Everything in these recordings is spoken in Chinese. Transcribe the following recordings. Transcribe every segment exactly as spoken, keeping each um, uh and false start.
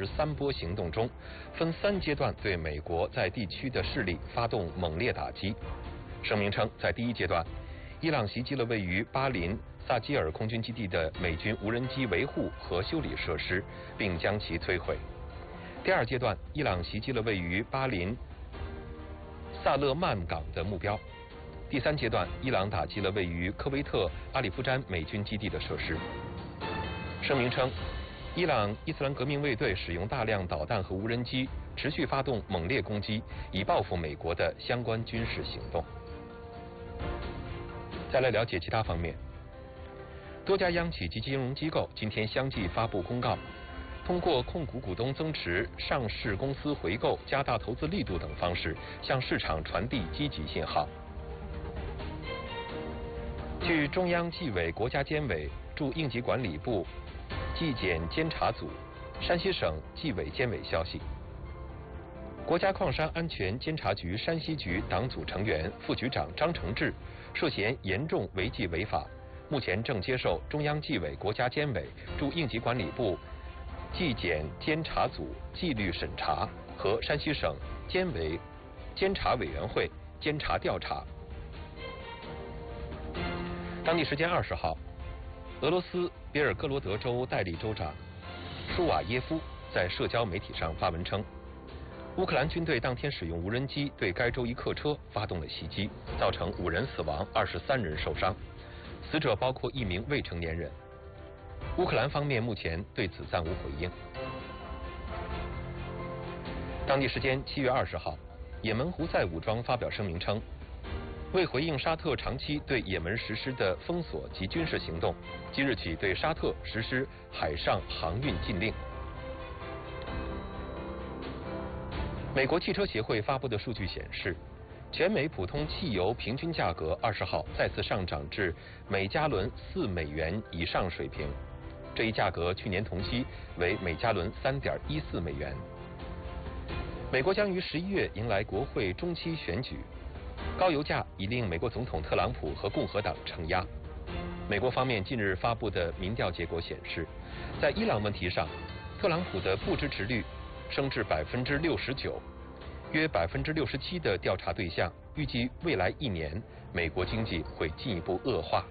十三波行动中，分三阶段对美国在地区的势力发动猛烈打击。声明称，在第一阶段，伊朗袭击了位于巴林萨基尔空军基地的美军无人机维护和修理设施，并将其摧毁。第二阶段，伊朗袭击了位于巴林萨勒曼港的目标。第三阶段，伊朗打击了位于科威特阿里夫詹美军基地的设施。声明称，伊朗伊斯兰革命卫队使用大量导弹和无人机，持续发动猛烈攻击，以报复美国的相关军事行动。再来了解其他方面，多家央企及金融机构今天相继发布公告，通过控股股东增持、上市公司回购、加大投资力度等方式，向市场传递积极信号。据中央纪委国家监委驻应急管理部纪检监察组、山西省纪委监委消息，国家矿山安全监察局山西局党组成员、副局长张承志涉嫌严重违纪违法，目前正接受中央纪委国家监委驻应急管理部纪检监察组纪律审查和山西省监委监察委员会监察调查。当地时间二十号，俄罗斯别尔哥罗德州代理州长舒瓦耶夫在社交媒体上发文称，乌克兰军队当天使用无人机对该州一客车发动了袭击，造成五人死亡，二十三人受伤，死者包括一名未成年人。乌克兰方面目前对此暂无回应。当地时间七月二十号，也门胡塞武装发表声明称，为回应沙特长期对也门实施的封锁及军事行动，即日起对沙特实施海上航运禁令。美国汽车协会发布的数据显示，全美普通汽油平均价格二十号再次上涨至每加仑四美元以上水平，这一价格去年同期为每加仑三点一四美元。美国将于十一月迎来国会中期选举，高油价已令美国总统特朗普和共和党承压。美国方面近日发布的民调结果显示，在伊朗问题上，特朗普的不支持率升至百分之六十九，约百分之六十七的调查对象预计未来一年美国经济会进一步恶化。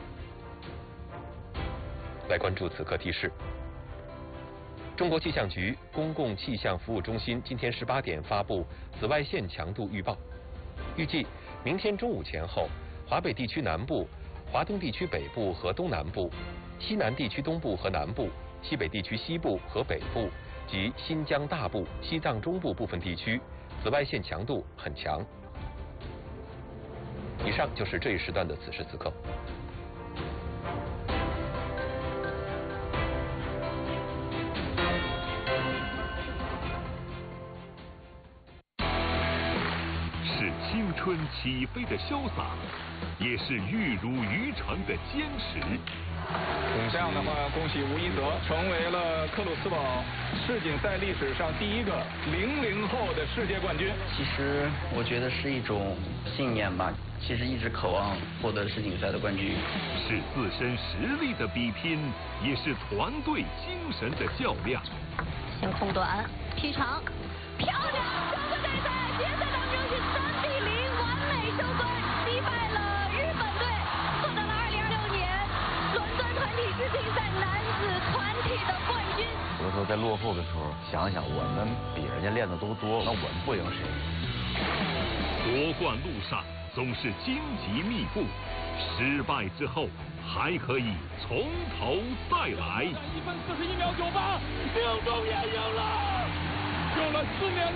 来关注此刻提示。中国气象局公共气象服务中心今天十八点发布紫外线强度预报，预计明天中午前后，华北地区南部、华东地区北部和东南部、西南地区东部和南部、西北地区西部和北部及新疆大部、西藏中部部分地区紫外线强度很强。以上就是这一时段的此时此刻。 是青春起飞的潇洒，也是玉如渔船的坚持。 这样的话，恭喜吴一泽成为了克鲁斯堡世锦赛历史上第一个零零后的世界冠军。 其实我觉得是一种信念吧，其实一直渴望获得世锦赛的冠军。 是自身实力的比拼，也是团队精神的较量。 先空短劈长，漂亮！这个对赛决赛当中是三比零完美收官，击败了日本队，获得了二零二六年伦敦团体世锦赛男子团体的冠军。 有的时候在落后的时候，想想我们比人家练的都多，那我们不赢谁？ 夺冠路上总是荆棘密布，失败之后还可以从头再来。 一分四十一秒九八，命中也赢了，用了四年。